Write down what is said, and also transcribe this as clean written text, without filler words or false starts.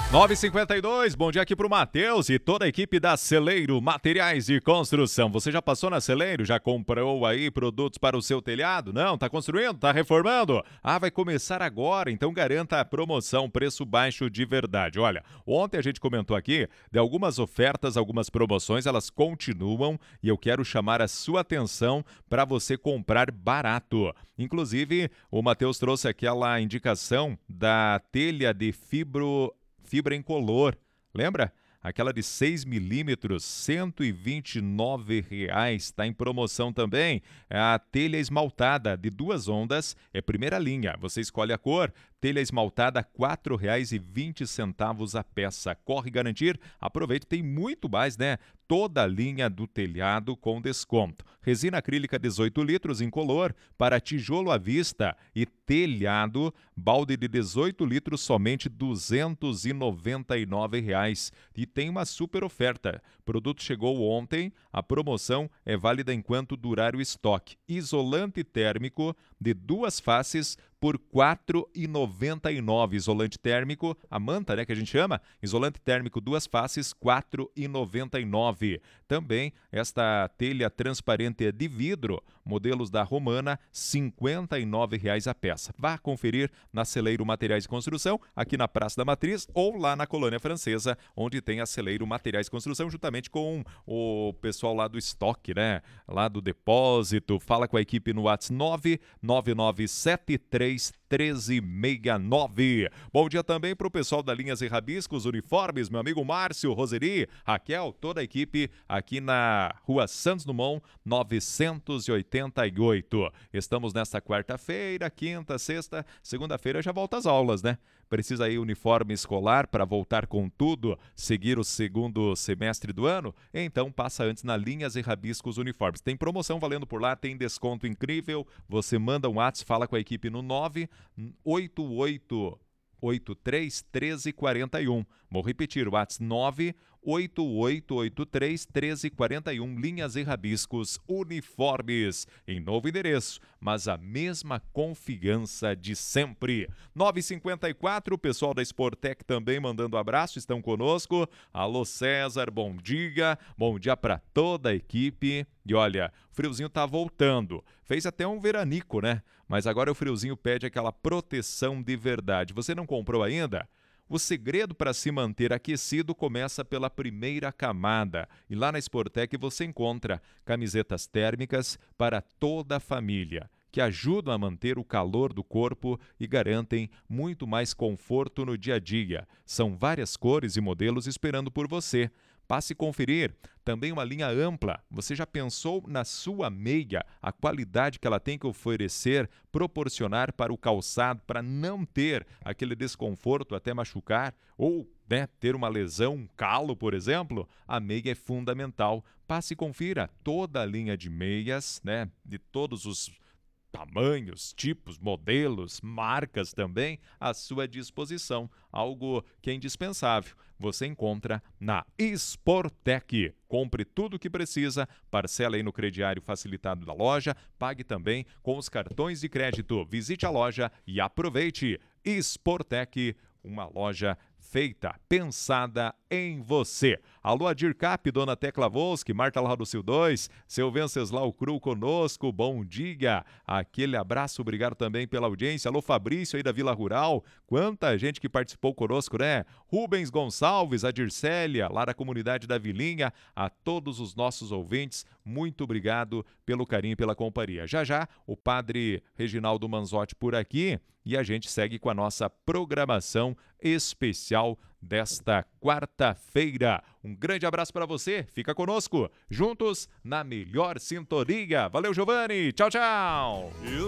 9h52, bom dia aqui pro Matheus e toda a equipe da Celeiro Materiais de Construção. Você já passou na Celeiro? Já comprou aí produtos para o seu telhado? Não? Tá construindo? Tá reformando? Vai começar agora, então garanta a promoção, preço baixo de verdade. Olha, ontem a gente comentou aqui de algumas ofertas, algumas promoções, elas continuam e eu quero chamar a sua atenção para você comprar barato. Inclusive, o Matheus trouxe aquela indicação da telha de fibra incolor, lembra? Aquela de 6 milímetros, R$ 129,00, está em promoção também. A telha esmaltada de 2 ondas, é primeira linha, você escolhe a cor. Telha esmaltada, R$ 4,20 a peça. Corre garantir, aproveite, tem muito mais, né? Toda a linha do telhado com desconto. Resina acrílica 18 litros incolor para tijolo à vista e telhado, balde de 18 litros somente R$ 299,00. E tem uma super oferta. O produto chegou ontem, a promoção é válida enquanto durar o estoque. Isolante térmico de 2 faces por R$ 4,99. Isolante térmico, a manta, né, que a gente chama, isolante térmico 2 faces, R$ 4,99. Também esta telha transparente de vidro, modelos da Romana, R$ 59,00 a peça. Vá conferir na Celeiro Materiais de Construção, aqui na Praça da Matriz ou lá na Colônia Francesa, onde tem a Celeiro Materiais de Construção, juntamente com o pessoal lá do estoque, né? Lá do depósito. Fala com a equipe no WhatsApp 999731369. Bom dia também para o pessoal da Linhas e Rabiscos Uniformes, meu amigo Márcio, Roseri, Raquel, toda a equipe aqui na Rua Santos Dumont, 988. Estamos nesta quarta-feira, quinta, sexta, segunda-feira já volta às aulas, né? Precisa aí uniforme escolar para voltar com tudo, seguir o segundo semestre do ano? Então passa antes na Linhas e Rabiscos Uniformes. Tem promoção valendo por lá, tem desconto incrível. Você manda um WhatsApp, fala com a equipe no 988831341. Vou repetir, o WhatsApp 988831341. Linhas e Rabiscos Uniformes. Em novo endereço, mas a mesma confiança de sempre. 9h54, o pessoal da Sportec também mandando abraço, estão conosco. Alô César, bom dia. Bom dia para toda a equipe. E olha, o friozinho tá voltando. Fez até um veranico, né? Mas agora o friozinho pede aquela proteção de verdade. Você não comprou ainda? O segredo para se manter aquecido começa pela primeira camada. E lá na Sportec você encontra camisetas térmicas para toda a família, que ajudam a manter o calor do corpo e garantem muito mais conforto no dia a dia. São várias cores e modelos esperando por você. Passe a conferir. Também uma linha ampla. Você já pensou na sua meia, a qualidade que ela tem que oferecer, proporcionar para o calçado, para não ter aquele desconforto até machucar ou, né, ter uma lesão, um calo, por exemplo? A meia é fundamental. Passe e confira toda a linha de meias, né, de todos os tamanhos, tipos, modelos, marcas também à sua disposição. Algo que é indispensável. Você encontra na Sportec. Compre tudo o que precisa, parcela aí no crediário facilitado da loja, pague também com os cartões de crédito. Visite a loja e aproveite. Sportec, uma loja feita, pensada em você. Alô, Adir Cap, Dona Tecla Volski, Marta Larrocio 2, seu Venceslau Cru conosco, bom dia. Aquele abraço, obrigado também pela audiência. Alô, Fabrício aí da Vila Rural, quanta gente que participou conosco, né? Rubens Gonçalves, a Dircélia, lá da comunidade da Vilinha, a todos os nossos ouvintes, muito obrigado pelo carinho e pela companhia. Já já, o padre Reginaldo Manzotti por aqui e a gente segue com a nossa programação especial desta quarta-feira. Um grande abraço para você, fica conosco, juntos na melhor sintonia. Valeu, Giovanni, tchau, tchau!